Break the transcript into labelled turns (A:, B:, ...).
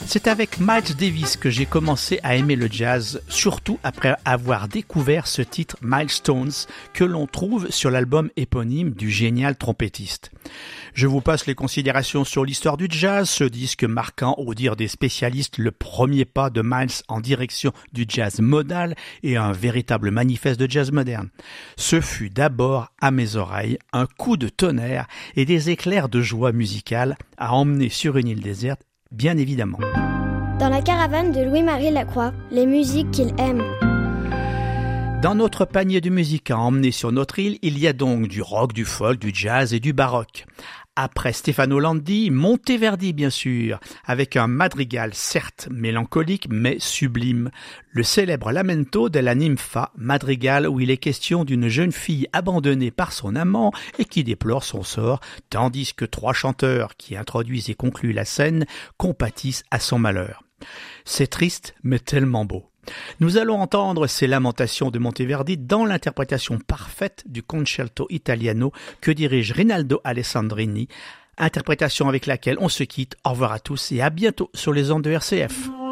A: C'est avec Miles Davis que j'ai commencé à aimer le jazz, surtout après avoir découvert ce titre Milestones que l'on trouve sur l'album éponyme du génial trompettiste. Je vous passe les considérations sur l'histoire du jazz, ce disque marquant, au dire des spécialistes, le premier pas de Miles en direction du jazz modal et un véritable manifeste de jazz moderne. Ce fut d'abord, à mes oreilles, un coup de tonnerre et des éclairs de joie musicale à emmener sur une île déserte, bien évidemment.
B: Dans la caravane de Louis-Marie Lacroix, les musiques qu'il aime.
A: Dans notre panier de musique à emmener sur notre île, il y a donc du rock, du folk, du jazz et du baroque. Après Stefano Landi, Monteverdi bien sûr, avec un madrigal certes mélancolique mais sublime. Le célèbre Lamento della Ninfa, madrigal où il est question d'une jeune fille abandonnée par son amant et qui déplore son sort, tandis que trois chanteurs qui introduisent et concluent la scène compatissent à son malheur. C'est triste mais tellement beau. Nous allons entendre ces lamentations de Monteverdi dans l'interprétation parfaite du Concerto Italiano que dirige Rinaldo Alessandrini, interprétation avec laquelle on se quitte. Au revoir à tous et à bientôt sur les ondes de RCF.